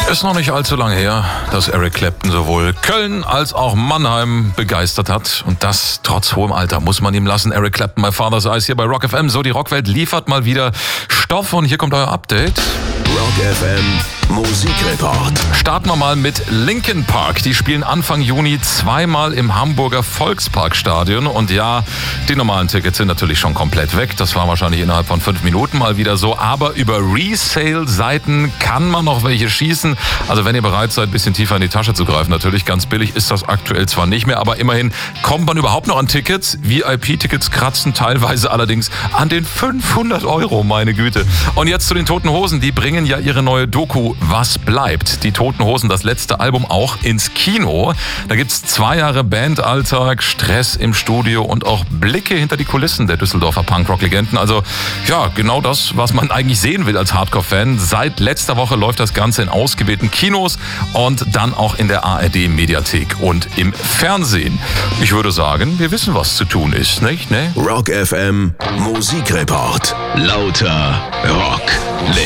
Ist noch nicht allzu lange her, dass Eric Clapton sowohl Köln als auch Mannheim begeistert hat. Und das trotz hohem Alter, muss man ihm lassen. Eric Clapton, My Father's Eyes hier bei Rock FM. So, die Rockwelt liefert mal wieder Stoff und hier kommt euer Update. Rock FM Musikreport. Starten wir mal mit Linkin Park. Die spielen Anfang Juni zweimal im Hamburger Volksparkstadion. Und ja, die normalen Tickets sind natürlich schon komplett weg. Das war wahrscheinlich innerhalb von 5 Minuten mal wieder so. Aber über Resale-Seiten kann man noch welche schießen. Also wenn ihr bereit seid, ein bisschen tiefer in die Tasche zu greifen, natürlich ganz billig ist das aktuell zwar nicht mehr, aber immerhin kommt man überhaupt noch an Tickets. VIP-Tickets kratzen teilweise allerdings an den 500 €, meine Güte. Und jetzt zu den Toten Hosen. Die bringen ja ihre neue Doku Was bleibt? Die Toten Hosen, das letzte Album, auch ins Kino. Da gibt's 2 Jahre Bandalltag, Stress im Studio und auch Blicke hinter die Kulissen der Düsseldorfer Punkrock-Legenden. Also ja, genau das, was man eigentlich sehen will als Hardcore-Fan. Seit letzter Woche läuft das Ganze in ausgewählten Kinos und dann auch in der ARD-Mediathek und im Fernsehen. Ich würde sagen, wir wissen, was zu tun ist, nicht? Ne? Rock FM Musikreport. Lauter Rock.